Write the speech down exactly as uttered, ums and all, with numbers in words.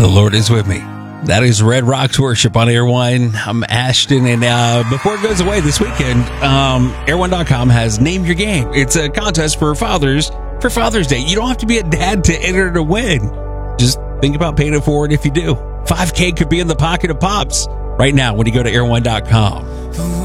The Lord is with me. That is Red Rocks Worship on Air One. I'm Ashton, and uh, before it goes away this weekend, um, air one dot com has Name Your Game. It's a contest for fathers for Father's Day. You don't have to be a dad to enter to win. Just think about paying it forward if you do. five K could be in the pocket of Pops right now when you go to air one dot com.